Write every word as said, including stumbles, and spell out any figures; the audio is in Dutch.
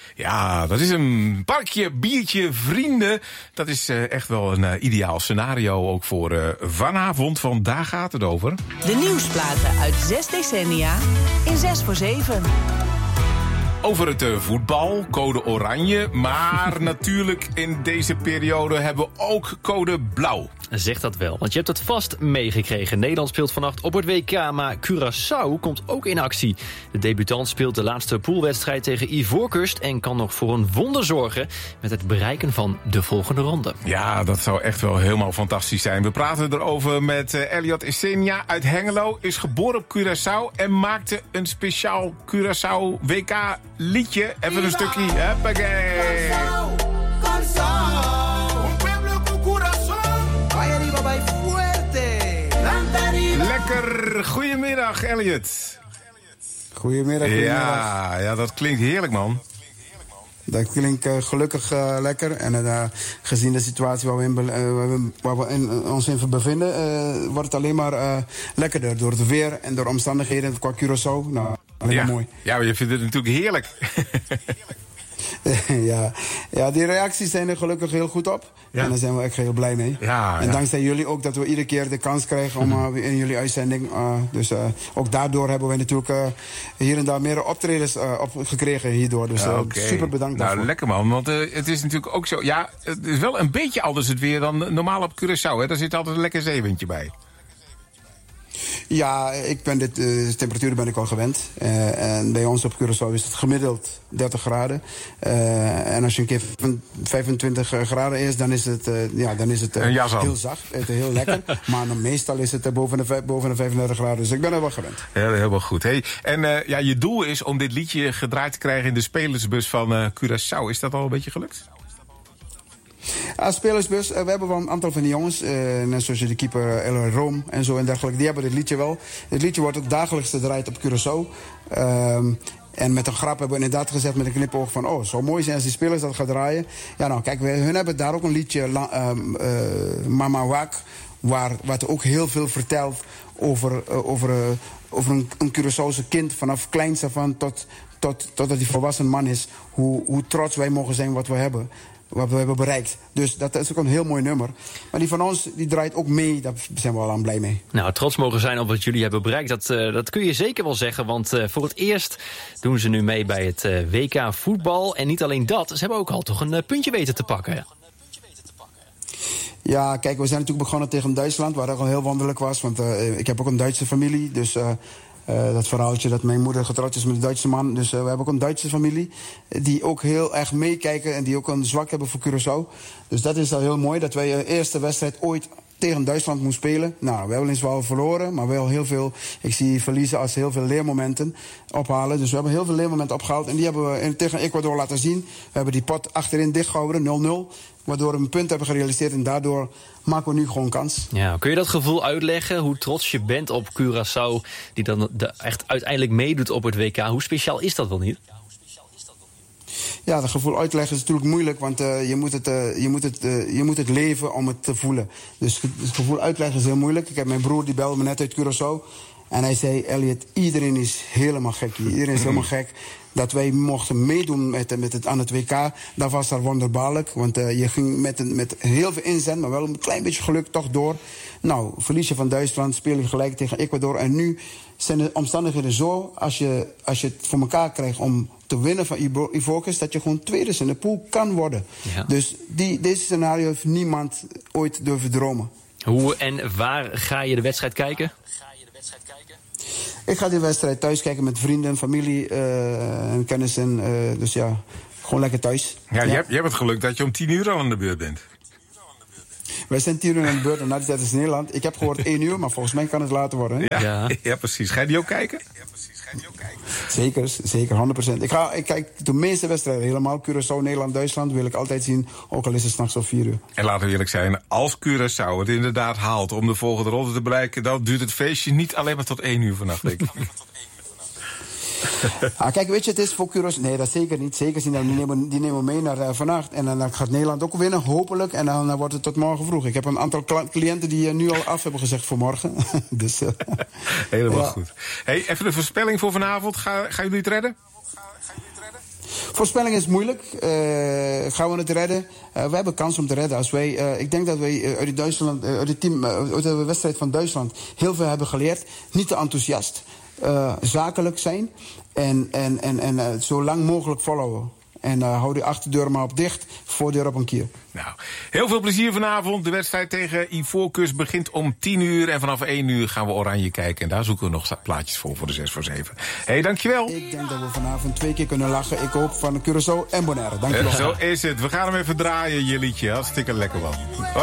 Ja, dat is een parkje, biertje, vrienden. Dat is uh, echt wel een uh, ideaal scenario ook voor uh, vanavond. Want daar gaat het over. De nieuwsplaten uit zes decennia in zes voor zeven. Over het uh, voetbal, code oranje. Maar natuurlijk in deze periode hebben we ook code blauw. Zeg dat wel, want je hebt het vast meegekregen. Nederland speelt vannacht op het W K, maar Curaçao komt ook in actie. De debutant speelt de laatste poolwedstrijd tegen Ivoorkust en kan nog voor een wonder zorgen met het bereiken van de volgende ronde. Ja, dat zou echt wel helemaal fantastisch zijn. We praten erover met uh, Elliot Essenia uit Hengelo. Is geboren op Curaçao en maakte een speciaal Curaçao W K liedje. Even een stukje. Hoppakee. Lekker. Goedemiddag, Elliot. Goedemiddag, goedemiddag. Ja, ja, dat klinkt heerlijk, man. Dat klinkt uh, gelukkig uh, lekker. En uh, gezien de situatie waar we, in, uh, waar we in, uh, ons in bevinden, uh, wordt het alleen maar uh, lekkerder. Door het weer en door de omstandigheden qua Curaçao. Nou, alleen ja. maar mooi. Ja, maar je vindt het natuurlijk heerlijk. ja. ja, die reacties zijn er gelukkig heel goed op. Ja. En daar zijn we echt heel blij mee. Ja, en ja. dankzij jullie ook dat we iedere keer de kans krijgen om uh, in jullie uitzending. Uh, dus uh, ook daardoor hebben we natuurlijk uh, hier en daar meer optredens uh, op gekregen hierdoor. Dus uh, okay. super bedankt daarvoor. Nou, lekker man, want uh, het is natuurlijk ook zo. Ja, het is wel een beetje anders het weer dan normaal op Curaçao. Hè? Daar zit altijd een lekker zeewindje bij. Ja, ik ben dit, uh, de temperatuur ben ik al gewend. Uh, en bij ons op Curaçao is het gemiddeld dertig graden. Uh, en als je een keer vijfentwintig graden is, dan is het, uh, ja, dan is het uh, heel zacht. Het heel lekker. Maar dan meestal is het uh, boven, de, boven de vijfendertig graden. Dus ik ben er wel gewend. Heel, helemaal goed. Hey, en uh, ja, je doel is om dit liedje gedraaid te krijgen in de spelersbus van uh, Curaçao. Is dat al een beetje gelukt? Ja, spelersbus, uh, we hebben wel een aantal van die jongens. Uh, net zoals de keeper Elroy Room en zo en dergelijke. Die hebben dit liedje wel. Dit liedje wordt ook dagelijks gedraaid op Curaçao. Um, en met een grap hebben we inderdaad gezegd met een knipoog van... oh, het zou mooi zijn als die spelers dat gaan draaien. Ja, nou, kijk, we, hun hebben daar ook een liedje, um, uh, Mama Waak... Waar, wat ook heel veel vertelt over, uh, over, uh, over een, een Curaçaose kind... vanaf kleins af aan tot, tot, totdat hij volwassen man is... Hoe, hoe trots wij mogen zijn wat we hebben... wat we hebben bereikt. Dus dat is ook een heel mooi nummer. Maar die van ons, die draait ook mee. Daar zijn we al aan blij mee. Nou, trots mogen zijn op wat jullie hebben bereikt. Dat, uh, dat kun je zeker wel zeggen. Want uh, voor het eerst doen ze nu mee bij het uh, W K voetbal. En niet alleen dat, ze hebben ook al toch een uh, puntje weten te pakken. Ja, kijk, we zijn natuurlijk begonnen tegen Duitsland... waar het al heel wonderlijk was. Want uh, ik heb ook een Duitse familie. Dus... Uh, Uh, dat verhaaltje dat mijn moeder getrouwd is met een Duitse man. Dus uh, we hebben ook een Duitse familie die ook heel erg meekijken... en die ook een zwak hebben voor Curaçao. Dus dat is al heel mooi dat wij de eerste wedstrijd ooit tegen Duitsland moesten spelen. Nou, we hebben wel eens wel verloren, maar wel heel veel... ik zie verliezen als heel veel leermomenten ophalen. Dus we hebben heel veel leermomenten opgehaald... en die hebben we in, tegen Ecuador laten zien. We hebben die pot achterin dichtgehouden, nul nul... waardoor we een punt hebben gerealiseerd en daardoor maken we nu gewoon kans. Ja, kun je dat gevoel uitleggen, hoe trots je bent op Curaçao... die dan de, echt uiteindelijk meedoet op het W K? Hoe speciaal is dat wel niet? Ja, dat gevoel uitleggen is natuurlijk moeilijk, want uh, je, moet het, uh, je, moet het, uh, je moet het leven om het te voelen. Dus het gevoel uitleggen is heel moeilijk. Ik heb mijn broer, die belde me net uit Curaçao... en hij zei, Elliot, iedereen is helemaal gek hier. Iedereen is helemaal gek. Dat wij mochten meedoen met, met het, aan het W K, dat was daar wonderbaarlijk. Want uh, je ging met, een, met heel veel inzet, maar wel een klein beetje geluk toch door. Nou, verlies je van Duitsland, speel je gelijk tegen Ecuador. En nu zijn de omstandigheden zo, als je, als je het voor elkaar krijgt om te winnen van Ivoorkust, dat je gewoon tweede in de pool kan worden. Ja. Dus die, deze scenario heeft niemand ooit durven dromen. Hoe en waar ga je de wedstrijd kijken? Ik ga die wedstrijd thuis kijken met vrienden, familie uh, en kennissen. Uh, dus ja, gewoon lekker thuis. Ja, ja. Je, hebt, je hebt het geluk dat je om tien uur al aan de beurt bent. Wij zijn tien uur aan de beurt en na die tijd is Nederland. Ik heb gehoord één uur, maar volgens mij kan het later worden. Hè? Ja, ja. ja, precies. Ga je die ook kijken? Ja, precies. Ga je die ook kijken? Zeker, zeker, honderd procent. Ik, ga, ik kijk de meeste wedstrijden helemaal. Curaçao, Nederland, Duitsland wil ik altijd zien. Ook al is het 's nachts om vier uur. En laten we eerlijk zijn, als Curaçao het inderdaad haalt om de volgende ronde te bereiken, dan duurt het feestje niet alleen maar tot één uur vannacht, denk ik. Ah, kijk, weet je, het is voor Curaçao... Nee, dat zeker niet. Zeker niet. Die nemen, die nemen mee naar uh, vannacht. En dan gaat Nederland ook winnen, hopelijk. En dan uh, wordt het tot morgen vroeg. Ik heb een aantal cliënten die uh, nu al af hebben gezegd voor morgen. dus, uh, Helemaal ja. goed. Hey, even de voorspelling voor vanavond. Ga, gaan jullie het redden? Voorspelling is moeilijk. Uh, gaan we het redden? Uh, we hebben kans om te redden. Als wij, uh, ik denk dat wij uh, uit, Duitsland, uh, uit, het team, uh, uit de wedstrijd van Duitsland heel veel hebben geleerd. Niet te enthousiast. Uh, zakelijk zijn. En, en, en, en uh, zo lang mogelijk volhouden. En uh, hou die achterdeur maar op dicht, voordeur op een kier. Nou, heel veel plezier vanavond. De wedstrijd tegen Ivoorkust begint om tien uur. En vanaf één uur gaan we Oranje kijken. En daar zoeken we nog plaatjes voor voor de zes voor zeven. Hé, hey, dankjewel. Ik denk dat we vanavond twee keer kunnen lachen. Ik hoop van Curaçao en Bonaire. Dankjewel. Uh, zo is het. We gaan hem even draaien, je liedje. Hartstikke lekker wel. Hoi.